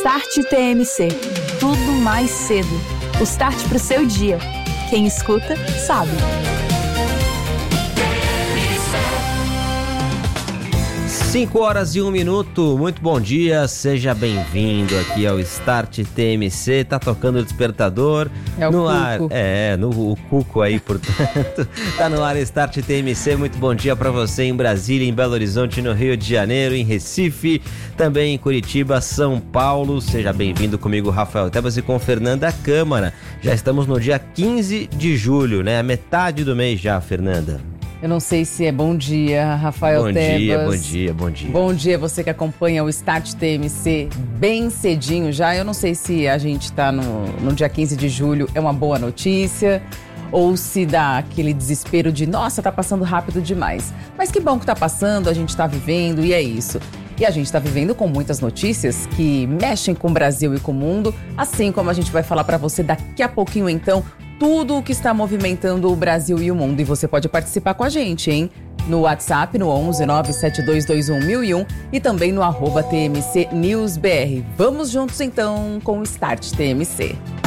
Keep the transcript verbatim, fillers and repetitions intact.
Start T M C. Tudo mais cedo. O start para o seu dia. Quem escuta, sabe. cinco horas e um minuto, muito bom dia, seja bem-vindo aqui ao Start T M C, tá tocando o despertador. É o no cuco. ar, é, no o cuco aí, portanto, tá no ar Start T M C, muito bom dia pra você em Brasília, em Belo Horizonte, no Rio de Janeiro, em Recife, também em Curitiba, São Paulo, seja bem-vindo comigo, Rafael Tebas, e com Fernanda Câmara. Já estamos no dia quinze de julho, né, a metade do mês já, Fernanda. Eu não sei se é bom dia, Rafael Bom Tebas. dia, bom dia, bom dia. Bom dia, você que acompanha o Start T M C bem cedinho já. Eu não sei se a gente tá no, no dia quinze de julho, é uma boa notícia, ou se dá aquele desespero de, nossa, tá passando rápido demais. Mas que bom que tá passando, a gente tá vivendo e é isso. E a gente tá vivendo com muitas notícias que mexem com o Brasil e com o mundo, assim como a gente vai falar pra você daqui a pouquinho, então, tudo o que está movimentando o Brasil e o mundo. E você pode participar com a gente, hein? No WhatsApp, no onze nove sete dois dois um mil e um e também no arroba T M C News B R. Vamos juntos, então, com o Start T M C.